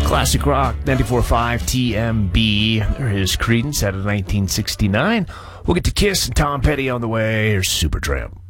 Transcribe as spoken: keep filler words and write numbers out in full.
Classic rock, ninety-four point five T M B. There is Creedence out of nineteen sixty-nine. We'll get to Kiss and Tom Petty on the way. Here's Supertramp.